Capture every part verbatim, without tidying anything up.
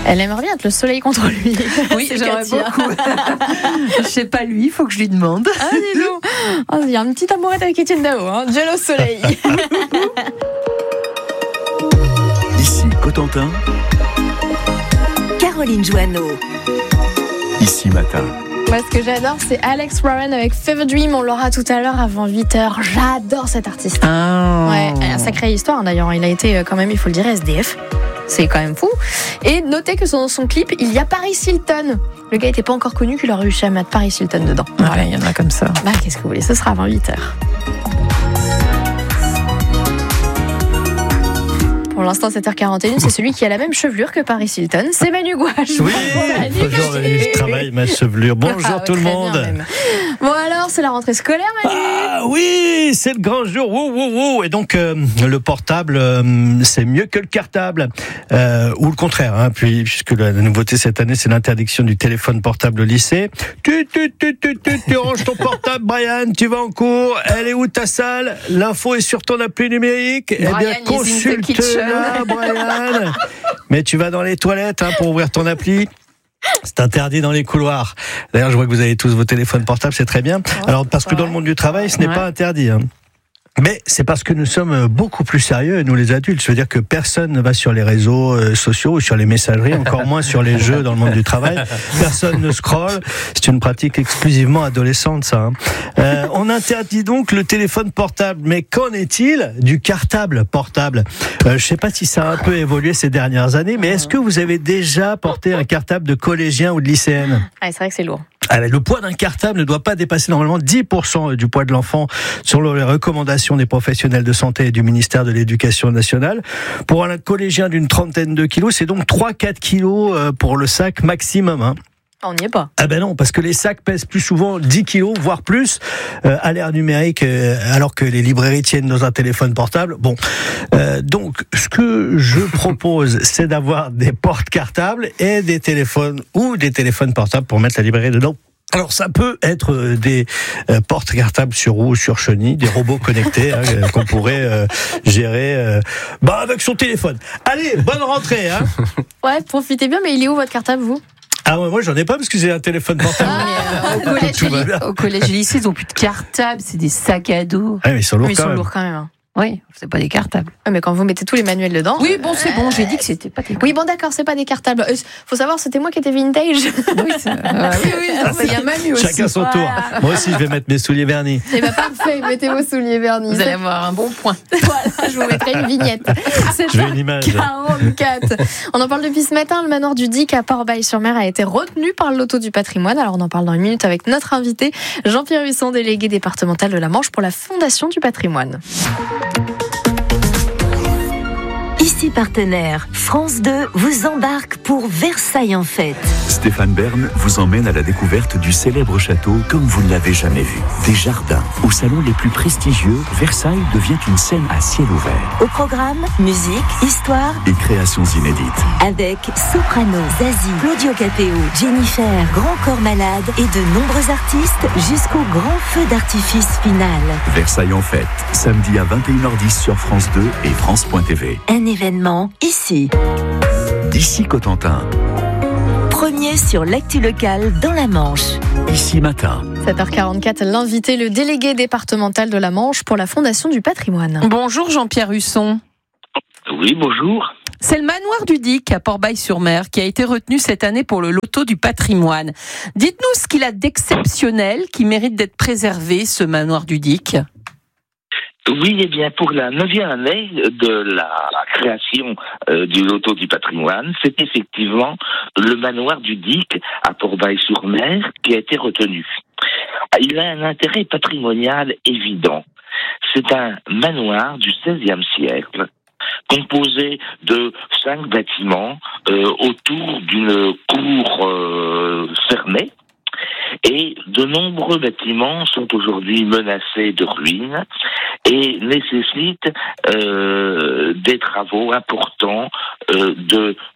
Elle aimerait bien être le soleil contre lui. Oui, j'aimerais beaucoup. Je sais pas lui, il faut que je lui demande. Ah, dis donc. Oh, il y a une petite amourette avec Étienne Dao, hein. Jello soleil. Ici Cotentin. Caroline Joanneau. Ici Matin. Moi, ce que j'adore, c'est Alex Warren avec Fever Dream. On l'aura tout à l'heure avant huit heures. J'adore cet artiste. Ah. Ouais, une sacrée histoire d'ailleurs. Il a été quand même, il faut le dire, S D F. C'est quand même fou. Et notez que dans son clip, il y a Paris Hilton. Le gars n'était pas encore connu qu'il aurait réussi à mettre Paris Hilton dedans. Voilà, il y en a comme ça. Bah, qu'est-ce que vous voulez, ce sera avant huit heures. Pour l'instant, sept heures quarante et une, c'est celui qui a la même chevelure que Paris Hilton. C'est Manu Gouache. Oui, bonjour, je travaille ma chevelure. Bonjour ah, tout le monde. Bien, bon alors, c'est la rentrée scolaire, Manu. Ah oui, c'est le grand jour. Wouh, wouh, wouh. Et donc, euh, le portable, euh, c'est mieux que le cartable. Euh, ou le contraire, hein, puis, puisque la, la nouveauté cette année, c'est l'interdiction du téléphone portable au lycée. Tu, tu, tu, tu, tu, tu ranges ton portable, Brian, tu vas en cours. Elle est où ta salle? L'info est sur ton appli numérique. Brian, eh bien, consulte-la, Brian. Mais tu vas dans les toilettes hein, pour ouvrir ton appli. C'est interdit dans les couloirs. D'ailleurs, je vois que vous avez tous vos téléphones portables, c'est très bien. Alors, parce que dans le monde du travail, ce n'est ouais. pas interdit. Hein. Mais c'est parce que nous sommes beaucoup plus sérieux, nous les adultes. Je veux dire que personne ne va sur les réseaux sociaux ou sur les messageries, encore moins sur les jeux dans le monde du travail. Personne ne scrolle. C'est une pratique exclusivement adolescente, ça. Hein. Euh, on interdit donc le téléphone portable. Mais qu'en est-il du cartable portable ? euh, Je ne sais pas si ça a un peu évolué ces dernières années, mais est-ce que vous avez déjà porté un cartable de collégien ou de lycéenne ? Ah, c'est vrai que c'est lourd. Alors, le poids d'un cartable ne doit pas dépasser normalement dix pour cent du poids de l'enfant selon les recommandations des professionnels de santé et du ministère de l'Éducation nationale. Pour un collégien d'une trentaine de kilos, c'est donc trois à quatre kilos pour le sac maximum. Hein. On n'y est pas. Ah ben non, parce que les sacs pèsent plus souvent dix kilos, voire plus, euh, à l'ère numérique, euh, alors que les librairies tiennent dans un téléphone portable. Bon, euh, donc ce que je propose, c'est d'avoir des porte-cartables et des téléphones ou des téléphones portables pour mettre la librairie dedans. Alors ça peut être des euh, porte-cartables sur roue, sur chenille, des robots connectés hein, qu'on pourrait euh, gérer euh, bah avec son téléphone. Allez, bonne rentrée hein. Ouais, profitez bien, mais il est où votre cartable, vous ? Ah ouais, moi j'en ai pas parce que j'ai un téléphone portable. Ah, au, collège, Tout va bien. au collège et lycée, ils n'ont plus de cartable, c'est des sacs à dos. Ah, mais ils sont lourds Ils quand sont même. lourds quand même. Hein. Oui, c'est pas des cartables. Ouais, mais quand vous mettez tous les manuels dedans. Oui, bon, c'est bon, j'ai dit que c'était pas des Oui, bon, d'accord, c'est pas des cartables. Euh, faut savoir, c'était moi qui étais vintage. Oui, c'est... Euh, oui, oui, il y a Manu aussi. Chacun son tour. Voilà. Moi aussi, je vais mettre mes souliers vernis. Eh ben parfait, mettez vos souliers vernis. Vous allez avoir un bon point. Voilà, je vous mettrai une vignette. C'est Je veux une image. quarante-quatre. On en parle depuis ce matin. Le manoir du Dic à Port-Bail-sur-Mer a été retenu par le loto du patrimoine. Alors on en parle dans une minute avec notre invité, Jean-Pierre Husson, délégué départemental de la Manche pour la Fondation du patrimoine. Ici partenaire, France deux vous embarque pour Versailles en fête. Stéphane Bern vous emmène à la découverte du célèbre château comme vous ne l'avez jamais vu. Des jardins, aux salons les plus prestigieux, Versailles devient une scène à ciel ouvert. Au programme, musique, histoire Et créations inédites. avec Soprano, Zazie, Claudio Capéo, Jennifer, Grand Corps Malade et de nombreux artistes jusqu'au grand feu d'artifice final. Versailles en fête, samedi à vingt et une heures dix sur France deux et France point T V. Un événement ici. D'ici Cotentin, Premier sur l'actu locale dans la Manche. Ici Matin. sept heures quarante-quatre, l'invité, le délégué départemental de la Manche pour la Fondation du patrimoine. Bonjour Jean-Pierre Husson. Oui, bonjour. C'est le manoir du Dic à Port-Bail-sur-Mer qui a été retenu cette année pour le loto du patrimoine. Dites-nous ce qu'il a d'exceptionnel qui mérite d'être préservé, ce manoir du Dic. Oui, eh bien, pour la neuvième année de la création euh, du loto du patrimoine, c'est effectivement le manoir du Dic à Port-Bail-sur-Mer qui a été retenu. Il a un intérêt patrimonial évident. C'est un manoir du seizième siècle, composé de cinq bâtiments euh, autour d'une cour euh, fermée. Et de nombreux bâtiments sont aujourd'hui menacés de ruines et nécessitent euh, des travaux importants euh, de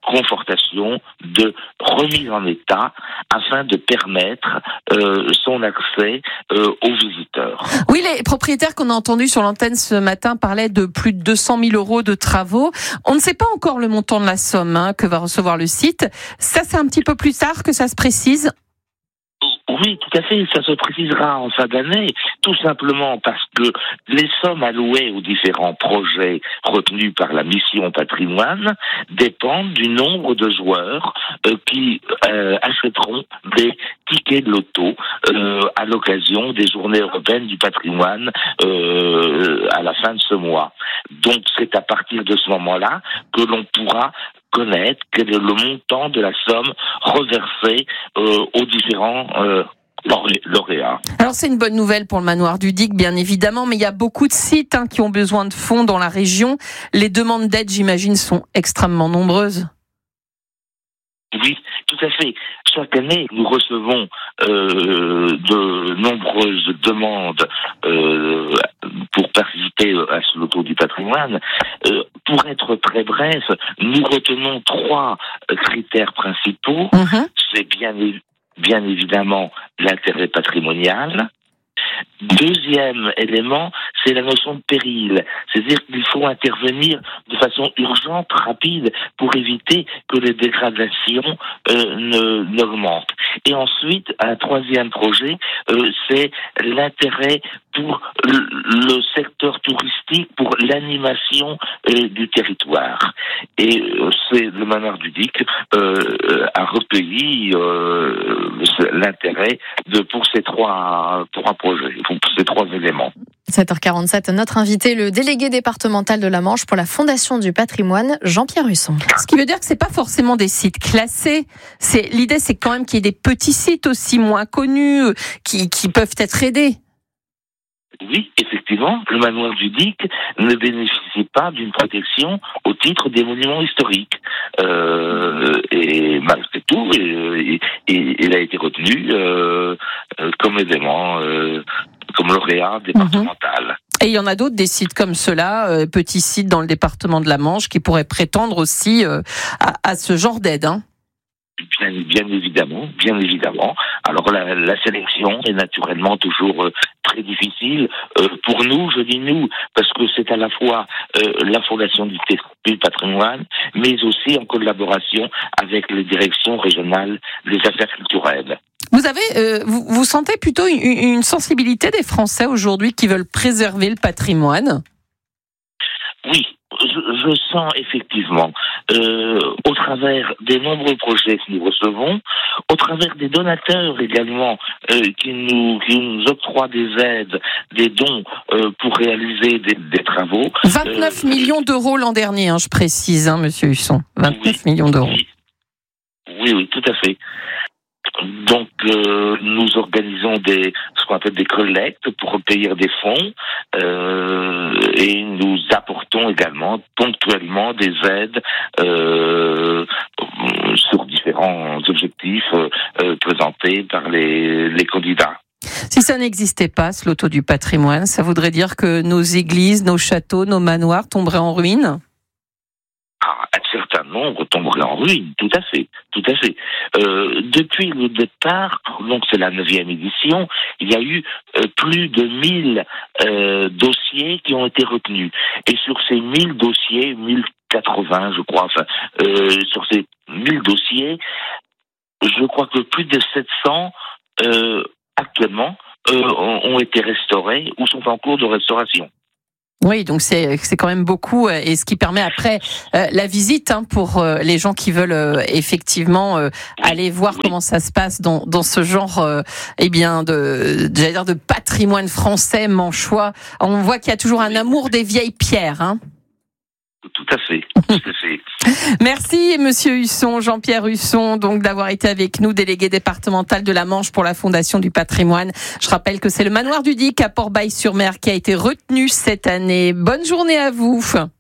confortation, de remise en état, afin de permettre euh, son accès euh, aux visiteurs. Oui, les propriétaires qu'on a entendus sur l'antenne ce matin parlaient de plus de deux cent mille euros de travaux. On ne sait pas encore le montant de la somme hein, que va recevoir le site. Ça, c'est un petit peu plus tard que ça se précise. Oui, tout à fait, ça se précisera en fin d'année, tout simplement parce que les sommes allouées aux différents projets retenus par la mission patrimoine dépendent du nombre de joueurs euh, qui euh, achèteront des tickets de loto euh, à l'occasion des journées européennes du patrimoine euh, à la fin de ce mois. Donc c'est à partir de ce moment-là que l'on pourra connaître quel est le montant de la somme reversée euh, aux différents euh, lauréats. Alors c'est une bonne nouvelle pour le manoir du Dic, bien évidemment, mais il y a beaucoup de sites hein, qui ont besoin de fonds dans la région. Les demandes d'aide, j'imagine, sont extrêmement nombreuses. Oui, tout à fait. Chaque année, nous recevons euh, de nombreuses demandes euh, pour participer à ce loto du patrimoine. Euh, pour être très bref, nous retenons trois critères principaux. Mmh. C'est bien, bien évidemment l'intérêt patrimonial. Deuxième élément, c'est la notion de péril. C'est-à-dire qu'il faut intervenir de façon urgente, rapide, pour éviter que les dégradations euh, ne, n'augmentent. Et ensuite, un troisième projet, euh, c'est l'intérêt pour le, le secteur touristique, pour l'animation euh, du territoire. Et euh, c'est le manoir du Dic euh, a recueilli euh, l'intérêt de pour ces trois trois projets, pour ces trois éléments. sept heures quarante-sept, notre invité, le délégué départemental de la Manche pour la Fondation du patrimoine, Jean-Pierre Husson. Ce qui veut dire que c'est pas forcément des sites classés. C'est l'idée, c'est quand même qu'il y ait des petits sites aussi moins connus qui qui peuvent être aidés. Oui, effectivement, le manoir du Dic ne bénéficie pas d'une protection au titre des monuments historiques. Euh, et malgré tout, et, et, il a été retenu euh, comme élément, euh, comme lauréat départemental. Et il y en a d'autres, des sites comme ceux-là, euh, petits sites dans le département de la Manche, qui pourraient prétendre aussi euh, à, à ce genre d'aide, hein. Bien, bien évidemment, bien évidemment. Alors la, la sélection est naturellement toujours euh, très difficile euh, pour nous. Je dis nous parce que c'est à la fois euh, la Fondation du, du patrimoine, mais aussi en collaboration avec les directions régionales des affaires culturelles. Vous avez, euh, vous, vous sentez plutôt une, une sensibilité des Français aujourd'hui qui veulent préserver le patrimoine ? Oui. Je, je sens effectivement, euh, au travers des nombreux projets que nous recevons, au travers des donateurs également euh, qui nous qui nous octroient des aides, des dons euh, pour réaliser des, des travaux. vingt-neuf euh, millions d'euros l'an dernier, hein, je précise, hein, Monsieur Husson. vingt-neuf oui, millions d'euros. Oui. oui, oui, tout à fait. Donc, euh, nous organisons des, ce qu'on appelle des collectes pour recueillir des fonds euh, et nous apportons également ponctuellement des aides euh, sur différents objectifs euh, présentés par les, les candidats. Si ça n'existait pas, ce loto du patrimoine, ça voudrait dire que nos églises, nos châteaux, nos manoirs tomberaient en ruine ? Un certain nombre tomberaient en ruine, tout à fait, tout à fait. Euh, depuis le départ, donc c'est la neuvième édition, il y a eu euh, plus de mille euh, dossiers qui ont été retenus. Et sur ces mille dossiers, mille quatre-vingts je crois, enfin, euh, sur ces mille dossiers, je crois que plus de sept cents euh, actuellement euh, ont été restaurés ou sont en cours de restauration. Oui, donc c'est c'est quand même beaucoup, et ce qui permet après euh, la visite hein, pour euh, les gens qui veulent euh, effectivement euh, aller voir oui. comment ça se passe dans dans ce genre euh, eh bien de j'allais dire de patrimoine français manchois. On voit qu'il y a toujours un amour des vieilles pierres, hein. Tout à fait, tout à fait. Merci Monsieur Husson, Jean-Pierre Husson, donc d'avoir été avec nous, délégué départemental de la Manche pour la Fondation du patrimoine. Je rappelle que c'est le manoir du Dic à Port-Bail-sur-Mer qui a été retenu cette année. Bonne journée à vous.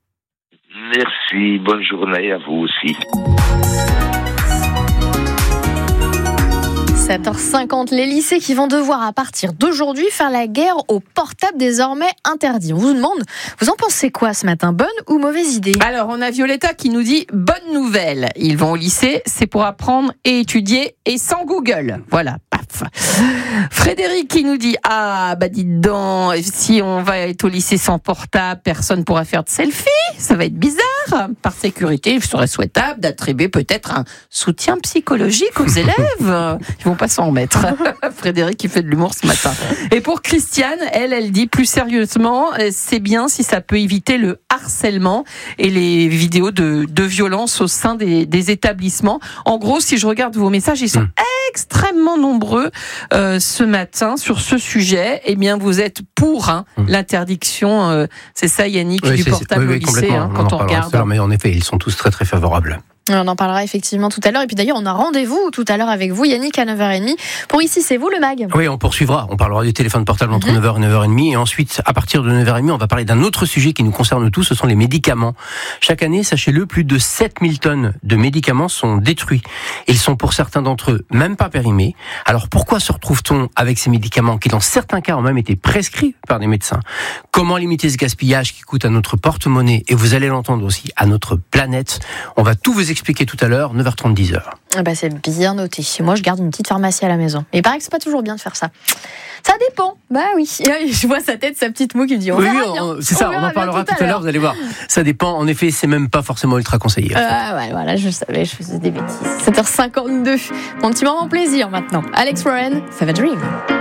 Merci, bonne journée à vous aussi. sept heures cinquante, les lycées qui vont devoir à partir d'aujourd'hui faire la guerre aux portables désormais interdits. On vous demande, vous en pensez quoi ce matin? Bonne ou mauvaise idée? Alors, on a Violetta qui nous dit bonne nouvelle. Ils vont au lycée, c'est pour apprendre et étudier et sans Google. Voilà, paf. Frédéric qui nous dit ah bah dites donc, si on va être au lycée sans portable, personne pourra faire de selfie. Ça va être bizarre. Par sécurité, il serait souhaitable d'attribuer peut-être un soutien psychologique aux élèves. Ils vont pas s'en remettre. Frédéric qui fait de l'humour ce matin. Et pour Christiane, elle, elle dit plus sérieusement, c'est bien si ça peut éviter le harcèlement et les vidéos de, de violence au sein des, des établissements. En gros, si je regarde vos messages, ils sont mmh. extrêmement nombreux euh, ce matin sur ce sujet. Eh bien, vous êtes pour hein, mmh. l'interdiction, euh, c'est ça Yannick, oui, du portable oui, oui, au lycée, hein, on quand on regarde. Mais en effet, ils sont tous très très favorables. On en parlera effectivement tout à l'heure. Et puis d'ailleurs, on a rendez-vous tout à l'heure avec vous, Yannick, à neuf heures trente. Pour Ici, c'est vous, le mag. Oui, on poursuivra. On parlera du téléphone portable entre mm-hmm. neuf heures et neuf heures trente. Et ensuite, à partir de neuf heures trente, on va parler d'un autre sujet qui nous concerne tous. Ce sont les médicaments. Chaque année, sachez-le, plus de sept mille tonnes de médicaments sont détruits. Ils sont pour certains d'entre eux même pas périmés. Alors pourquoi se retrouve-t-on avec ces médicaments qui, dans certains cas, ont même été prescrits par des médecins? Comment limiter ce gaspillage qui coûte à notre porte-monnaie, et vous allez l'entendre aussi, à notre planète? On va tout vous expliquer tout à l'heure. neuf heures trente, dix heures. Ah bah c'est bien noté. Moi, je garde une petite pharmacie à la maison. Mais il paraît que c'est pas toujours bien de faire ça. Ça dépend. Bah oui. Je vois sa tête, sa petite moue qui me dit on oui, verra on, bien. C'est ça, on, on en parlera tout à, tout à l'heure, vous allez voir. Ça dépend. En effet, c'est même pas forcément ultra conseillé. Ah ouais, voilà, je savais, je faisais des bêtises. sept heures cinquante-deux. Mon petit moment plaisir maintenant. Alex Warren, Have a Dream.